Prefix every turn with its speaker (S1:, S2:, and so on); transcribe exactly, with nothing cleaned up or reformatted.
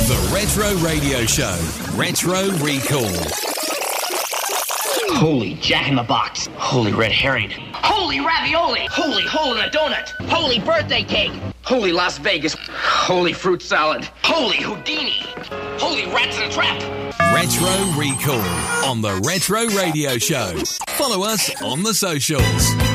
S1: The Retro Radio Show. Retro Recall.
S2: Holy Jack in the Box. Holy red herring. Holy ravioli. Holy hole in a donut. Holy birthday cake. Holy Las Vegas. Holy fruit salad. Holy Houdini. Holy rats in a trap.
S1: Retro Recall on the Retro Radio Show. Follow us on the socials.